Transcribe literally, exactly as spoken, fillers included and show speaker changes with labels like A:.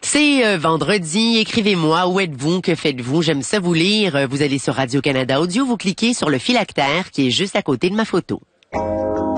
A: C'est euh, vendredi, écrivez-moi, où êtes-vous, que faites-vous, j'aime ça vous lire. Vous allez sur Radio-Canada Audio, vous cliquez sur le phylactère qui est juste à côté de ma photo.